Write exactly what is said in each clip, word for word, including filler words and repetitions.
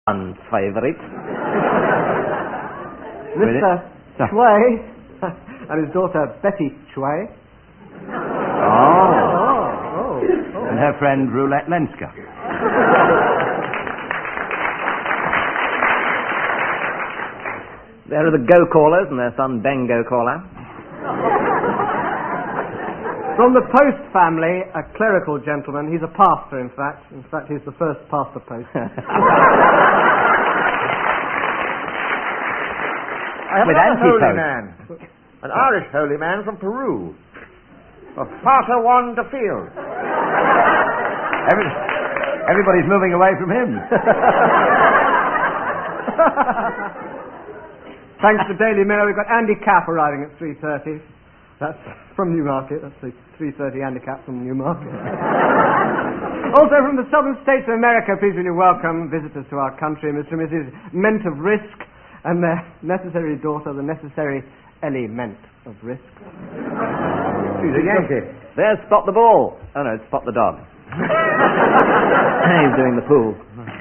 One favourite. Mister Chway and his daughter Betty Chway. Oh. Oh, oh, oh. And her friend Roulette Lenska. There are the Go-Callers and their son Ben Go-Caller. From the Post family, a clerical gentleman. He's a pastor, in fact. In fact, he's the first pastor post. I have With another holy antipope. man, an Irish holy man from Peru, of Pater Juan de Field. Every, everybody's moving away from him. Thanks to Daily Mirror, we've got Andy Capp arriving at three thirty. That's from Newmarket. That's the three thirty Andy Capp from Newmarket. Also from the southern states of America, please really welcome visitors to our country, Mister and Missus Ment of Risk, and their necessary daughter, the necessary Ellie Ment of Risk. She's a Yankee. There's Spot the Ball. Oh no, it's Spot the Dog. He's doing the pool.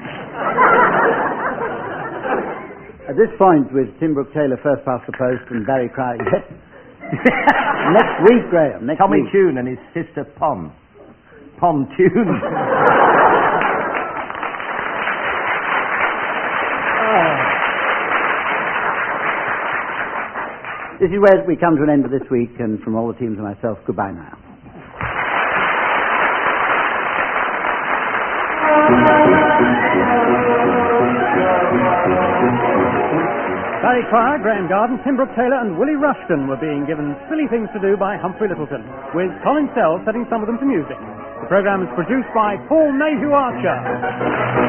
At this point, with Tim Brooke Taylor first past the post and Barry Crowley. Next week, Graham. Next Tommy week. Tune and his sister Pom. Pom Tune. This is where we come to an end of this week, and from all the teams and myself, goodbye now. Barry Cryer, Graham Garden, Tim Brooke Taylor and Willie Rushton were being given silly things to do by Humphrey Littleton, with Colin Sells setting some of them to music. The programme is produced by Paul Mayhew Archer.